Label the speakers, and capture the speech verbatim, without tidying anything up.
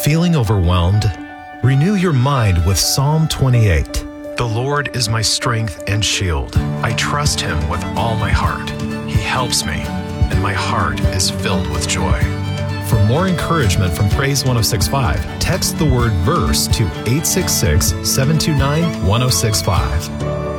Speaker 1: Feeling overwhelmed? Renew your mind with Psalm twenty-eight. The Lord is my strength and shield. I trust Him with all my heart. He helps me, and my heart is filled with joy. For more encouragement from Praise one oh six point five, text the word VERSE to eight six six, seven two nine, one oh six five.